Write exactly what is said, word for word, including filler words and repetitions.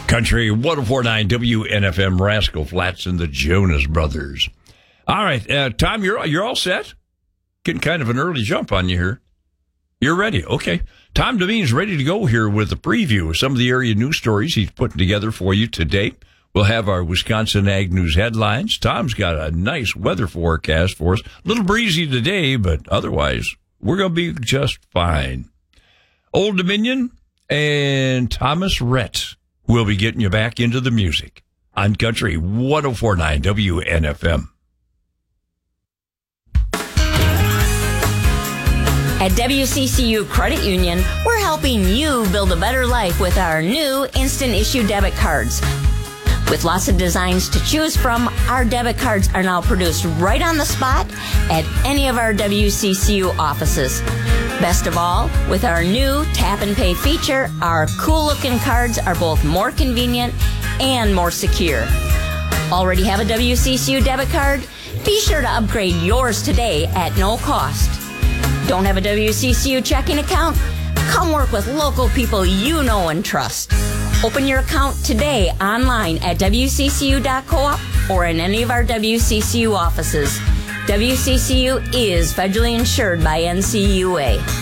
Country one oh four point nine W N F M, Rascal Flatts and the Jonas Brothers. All right, uh, Tom, you're you're all set? Getting kind of an early jump on you here. You're ready. Okay. Tom Devine's ready to go here with a preview of some of the area news stories he's putting together for you today. We'll have our Wisconsin Ag News headlines. Tom's got a nice weather forecast for us. A little breezy today, but otherwise, we're going to be just fine. Old Dominion and Thomas Rhett will be getting you back into the music on Country one oh four point nine W N F M. At W C C U Credit Union, we're helping you build a better life with our new instant issue debit cards. With lots of designs to choose from, our debit cards are now produced right on the spot at any of our W C C U offices. Best of all, with our new tap and pay feature, our cool-looking cards are both more convenient and more secure. Already have a W C C U debit card? Be sure to upgrade yours today at no cost. Don't have a W C C U checking account? Come work with local people you know and trust. Open your account today online at W C C U dot coop or in any of our W C C U offices. W C C U is federally insured by N C U A.